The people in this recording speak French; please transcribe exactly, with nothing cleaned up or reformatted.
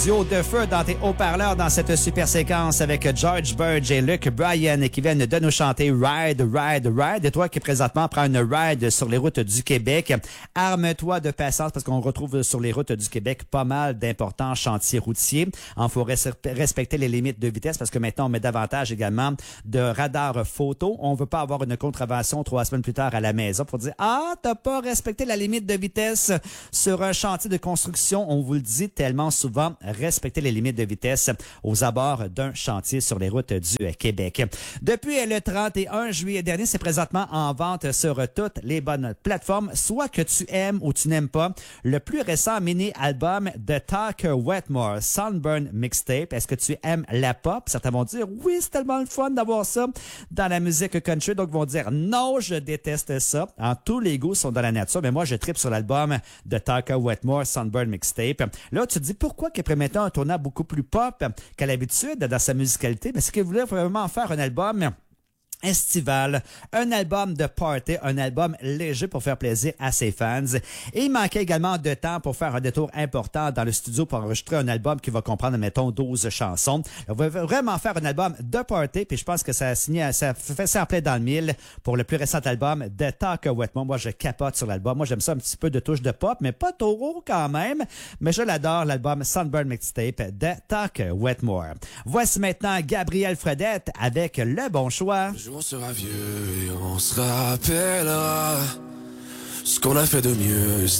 Duo de feu dans tes haut-parleurs dans cette super séquence avec George Burge et Luke Bryan qui viennent de nous chanter Ride, Ride, Ride. Et toi qui présentement prends une ride sur les routes du Québec, arme-toi de patience parce qu'on retrouve sur les routes du Québec pas mal d'importants chantiers routiers. Il faut res- respecter les limites de vitesse parce que maintenant on met davantage également de radars photo. On veut pas avoir une contravention trois semaines plus tard à la maison pour dire « Ah, t'as pas respecté la limite de vitesse sur un chantier de construction. » On vous le dit tellement souvent. Respecter les limites de vitesse aux abords d'un chantier sur les routes du Québec. Depuis le trente et un juillet dernier, c'est présentement en vente sur toutes les bonnes plateformes, soit que tu aimes ou tu n'aimes pas. Le plus récent mini-album de Tucker Wetmore, Sunburn Mixtape. Est-ce que tu aimes la pop? Certains vont dire, oui, c'est tellement le fun d'avoir ça dans la musique country. Donc, ils vont dire, non, je déteste ça. En tous les goûts sont dans la nature, mais moi, je tripe sur l'album de Tucker Wetmore, Sunburn Mixtape. Là, tu te dis, pourquoi qu'il maintenant un tournant beaucoup plus pop qu'à l'habitude dans sa musicalité? Mais c'est qu'il voulait vraiment faire un album estival, un album de party, un album léger pour faire plaisir à ses fans. Et il manquait également de temps pour faire un détour important dans le studio pour enregistrer un album qui va comprendre, mettons, douze chansons. On va vraiment faire un album de party, puis je pense que ça a signé, ça fait ça en plein dans le mille pour le plus récent album de Tucker Wetmore. Moi, je capote sur l'album. Moi, j'aime ça un petit peu de touche de pop, mais pas trop quand même. Mais je l'adore, l'album Sunburn Mixtape de Tucker Wetmore. Voici maintenant Gabriel Fredette avec Le Bon Choix. On sera vieux et on se rappellera ce qu'on a fait de mieux.